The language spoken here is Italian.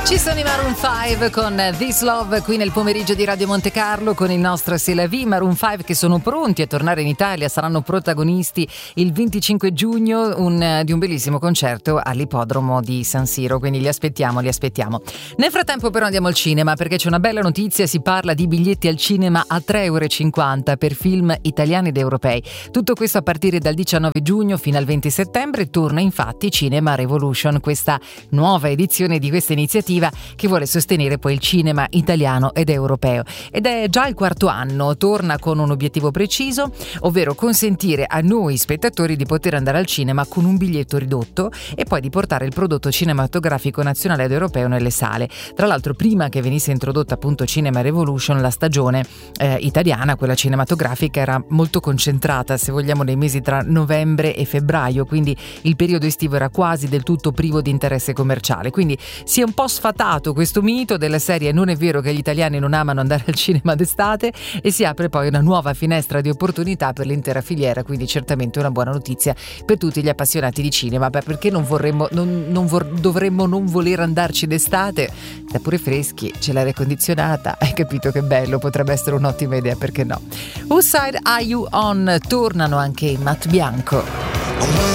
Ci sono i Maroon 5 con This Love qui nel pomeriggio di Radio Monte Carlo con il nostro C'est la vie. Maroon 5 che sono pronti a tornare in Italia, saranno protagonisti il 25 giugno di un bellissimo concerto all'Ippodromo di San Siro, quindi li aspettiamo. Nel frattempo però andiamo al cinema perché c'è una bella notizia, si parla di biglietti al cinema a 3,50 € per film italiani ed europei. Tutto questo a partire dal 19 giugno fino al 20 settembre, torna infatti Cinema Revolution, questa nuova edizione di questa iniziativa che vuole sostenere poi il cinema italiano ed europeo. Ed è già il quarto anno, torna con un obiettivo preciso, ovvero consentire a noi spettatori di poter andare al cinema con un biglietto ridotto e poi di portare il prodotto cinematografico nazionale ed europeo nelle sale. Tra l'altro, prima che venisse introdotta appunto Cinema Revolution, la stagione italiana, quella cinematografica, era molto concentrata, se vogliamo, nei mesi tra novembre e febbraio, quindi il periodo estivo era quasi del tutto privo di interesse commerciale. Quindi si è un po' sfatato questo mito della serie "non è vero che gli italiani non amano andare al cinema d'estate", e si apre poi una nuova finestra di opportunità per l'intera filiera, quindi certamente una buona notizia per tutti gli appassionati di cinema. Perché dovremmo non voler andarci d'estate? Da pure freschi, c'è l'aria condizionata, hai capito che bello, potrebbe essere un'ottima idea, perché no? Whose Side Are You On? Tornano anche Matt Bianco.